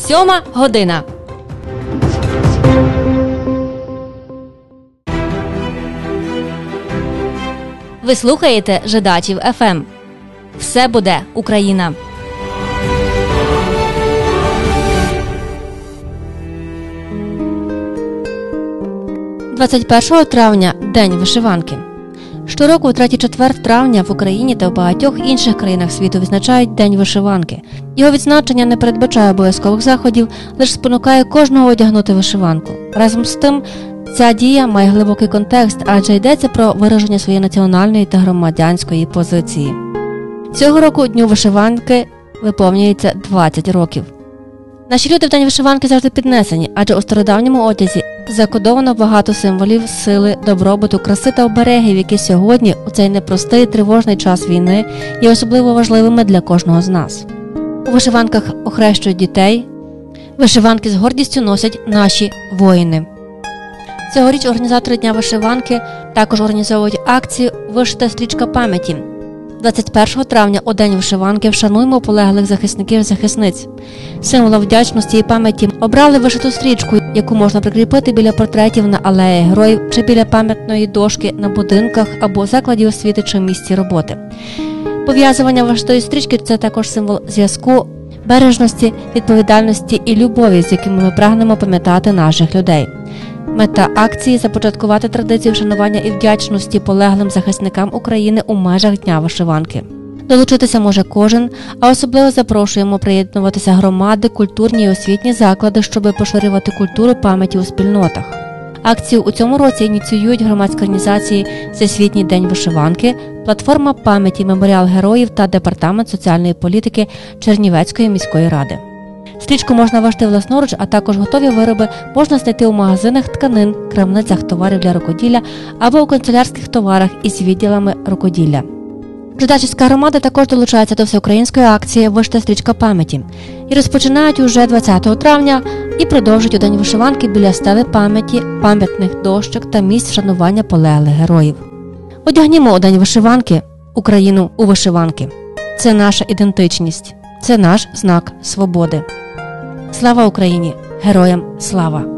7 година. Ви слухаєте Жидачів ФМ. Все буде Україна. 21 травня – День вишиванки. Щороку у 3-4 травня в Україні та в багатьох інших країнах світу відзначають День вишиванки. Його відзначення не передбачає обов'язкових заходів, лише спонукає кожного одягнути вишиванку. Разом з тим, ця дія має глибокий контекст, адже йдеться про вираження своєї національної та громадянської позиції. Цього року Дню вишиванки виповнюється 20 років. Наші люди в День вишиванки завжди піднесені, адже у стародавньому одязі закодовано багато символів сили, добробуту, краси та оберегів, які сьогодні, у цей непростий тривожний час війни, є особливо важливими для кожного з нас. У вишиванках охрещують дітей, вишиванки з гордістю носять наші воїни. Цьогоріч організатори Дня вишиванки також організовують акцію «Вишита стрічка пам'яті». 21 травня у День вишиванки вшануємо полеглих захисників і захисниць. Символом вдячності і пам'яті обрали вишиту стрічку, яку можна прикріпити біля портретів на алеї героїв чи біля пам'ятної дошки на будинках або закладі освіти чи місці роботи. Пов'язування вишитої стрічки – це також символ зв'язку, бережності, відповідальності і любові, з якими ми прагнемо пам'ятати наших людей. Мета акції – започаткувати традицію вшанування і вдячності полеглим захисникам України у межах Дня вишиванки. Долучитися може кожен, а особливо запрошуємо приєднуватися громади, культурні і освітні заклади, щоб поширювати культуру пам'яті у спільнотах. Акцію у цьому році ініціюють громадські організації «Всесвітній день вишиванки», платформа пам'яті «Меморіал героїв» та Департамент соціальної політики Чернівецької міської ради. Стрічку можна вишити власноруч, а також готові вироби можна знайти у магазинах тканин, крамницях товарів для рукоділля або у канцелярських товарах із відділами рукоділля. Жидачівська громада також долучається до всеукраїнської акції «Вишита стрічка пам'яті» і розпочинають уже 20 травня і продовжують у День вишиванки біля стели пам'яті, пам'ятних дощок та місць вшанування полеглих героїв. Одягнімо у День вишиванки Україну у вишиванки. Це наша ідентичність, це наш знак свободи. Слава Україні! Героям слава!